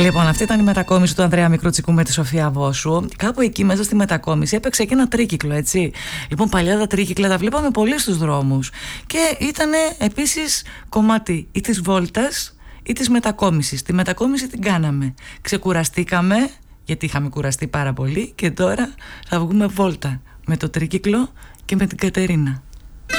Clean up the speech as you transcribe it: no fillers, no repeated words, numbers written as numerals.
Λοιπόν, αυτή ήταν η μετακόμιση του Ανδρέα Μικρούτσικου με τη Σοφία Βόσου. Κάπου εκεί μέσα στη μετακόμιση έπαιξε και ένα τρίκυκλο, έτσι. Λοιπόν, παλιά τα τρίκυκλα τα βλέπαμε πολύ στους δρόμους. Και ήταν επίσης κομμάτι ή της βόλτας ή της μετακόμισης. Τη μετακόμιση την κάναμε. Ξεκουραστήκαμε, γιατί είχαμε κουραστεί πάρα πολύ. Και τώρα θα βγούμε βόλτα με το τρίκυκλο και με την Κατερίνα.